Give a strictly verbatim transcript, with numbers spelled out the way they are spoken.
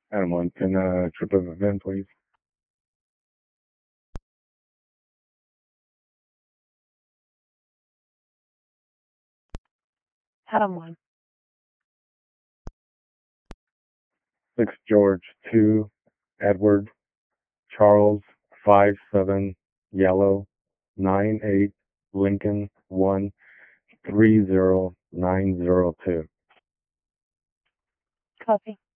Adam one, can uh, trip of event, please? Adam one. Six George two, Edward, Charles five seven, Yellow nine eight, Lincoln one three zero nine zero two. Copy.